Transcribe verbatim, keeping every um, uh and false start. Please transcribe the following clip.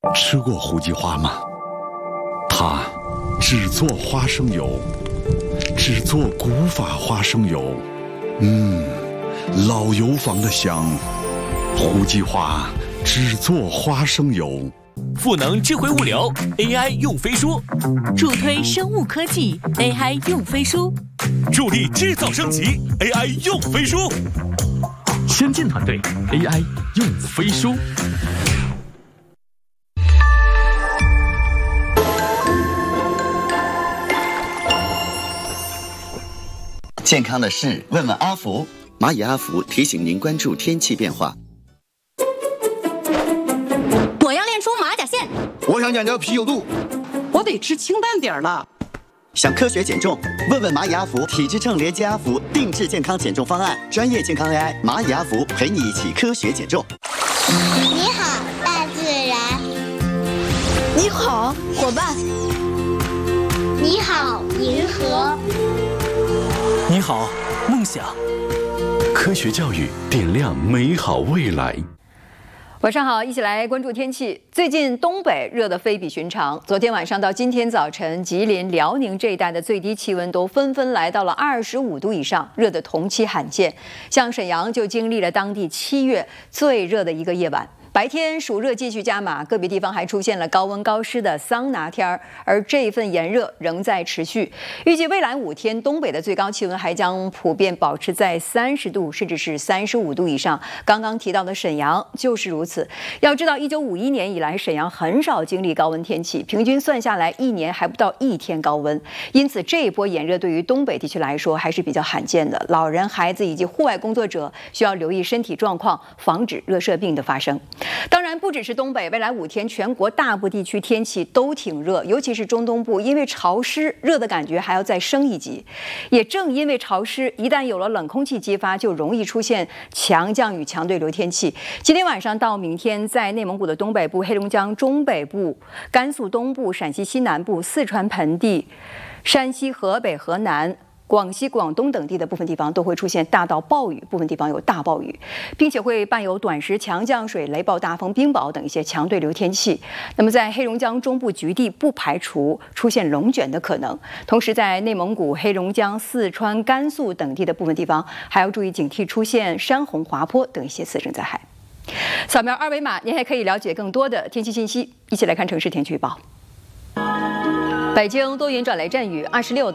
吃过胡记花吗？它只做花生油，只做古法花生油，嗯，老油坊的香。胡记花只做花生油。 赋能智慧物流 ，A I 用飞书； 助推生物科技 ，A I 用飞书； 助力制造升级 ，A I 用飞书。 先进团队 A I 用飞书。 健康的事，问问阿福。 蚂蚁阿福提醒您关注天气变化。 我要练出马甲线。 我想减掉啤酒肚。 我得吃清淡点了。 想科学减重？问问蚂蚁阿福体脂秤连接阿福定制健康减重方案，专业健康 A I 蚂蚁阿福陪你一起科学减重。 你好，大自然。 你好，伙伴。 你好，银河。 你好，梦想。 科学教育点亮美好未来。 晚上好，一起来关注天气。最近东北热得非比寻常，昨天晚上到今天早晨，吉林、辽宁这一带的最低气温都纷纷来到了二十五度以上，热得同期罕见。像沈阳就经历了当地七月最热的一个夜晚。白天暑热继续加码，个别地方还出现了高温高湿的桑拿天儿，而这一份炎热仍在持续。预计未来五天，东北的最高气温还将普遍保持在三十度甚至是三十五度以上。刚刚提到的沈阳就是如此。要知道，一九五一年以来，沈阳很少经历高温天气，平均算下来一年还不到一天高温。因此，这一波炎热对于东北地区来说还是比较罕见的。老人、孩子以及户外工作者需要留意身体状况，防止热射病的发生。当然，不只是东北，未来五天全国大部地区天气都挺热，尤其是中东部，因为潮湿，热的感觉还要再升一级。也正因为潮湿，一旦有了冷空气激发，就容易出现强降雨、强对流天气。今天晚上到明天，在内蒙古的东北部、黑龙江中北部、甘肃东部、陕西西南部、四川盆地、山西、河北、河南、广西、广东等地的部分地方都会出现大到暴雨，部分地方有大暴雨，并且会伴有短时强降水、雷暴大风、冰雹等一些强对流天气。那么在黑龙江中部局地不排除出现龙卷的可能，同时在内蒙古、黑龙江、四川、甘肃等地的部分地方还要注意警惕出现山洪、滑坡等一些次生灾害。扫描二维码，您还可以了解更多的天气信息。一起来看城市天气预报。北京多云转雷阵雨，二十六到